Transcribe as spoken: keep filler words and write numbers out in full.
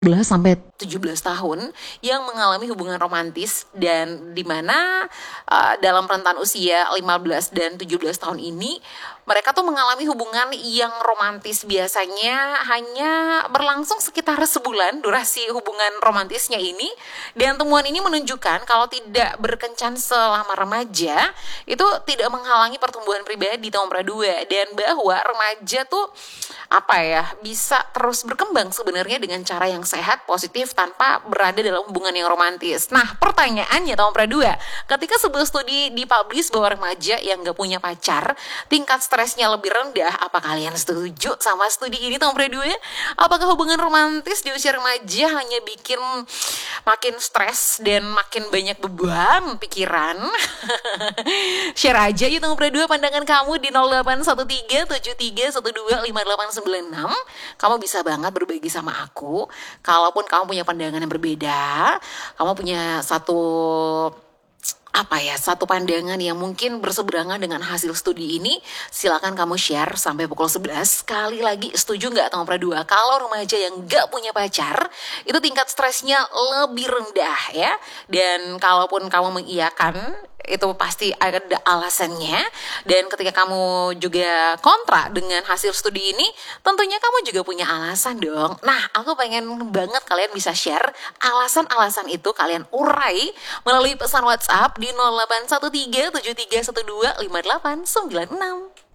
sampai tujuh belas tahun yang mengalami hubungan romantis, dan di mana uh, dalam rentan usia lima belas dan tujuh belas tahun ini mereka tuh mengalami hubungan yang romantis, biasanya hanya berlangsung sekitar sebulan durasi hubungan romantisnya ini. Dan temuan ini menunjukkan kalau tidak berkencan selama remaja itu tidak menghalangi pertumbuhan pribadi nomor dua, dan bahwa remaja tuh apa ya bisa terus berkembang sebenarnya dengan cara yang sehat, positif, tanpa berada dalam hubungan yang romantis. Nah, pertanyaannya nomor dua, ketika sebuah studi dipublish bahwa remaja yang gak punya pacar tingkat stresnya lebih rendah, apa kalian setuju sama studi ini nomor dua? Apakah hubungan romantis di usia remaja hanya bikin makin stres dan makin banyak beban pikiran? Share aja yuk nomor dua pandangan kamu di nol delapan satu tiga tujuh tiga satu dua lima delapan sembilan enam. Kamu bisa banget berbagi sama aku. Kalaupun kamu punya pandangan yang berbeda, kamu punya satu apa ya satu pandangan yang mungkin berseberangan dengan hasil studi ini, silakan kamu share sampai pukul sebelas. Sekali lagi, setuju nggak nomor dua kalau remaja yang nggak punya pacar itu tingkat stresnya lebih rendah ya? Dan kalaupun kamu mengiyakan, itu pasti ada alasannya. Dan ketika kamu juga kontra dengan hasil studi ini, tentunya kamu juga punya alasan dong. Nah, aku pengen banget kalian bisa share alasan-alasan itu, kalian urai melalui pesan WhatsApp di nol delapan satu tiga tujuh tiga satu dua lima delapan sembilan enam.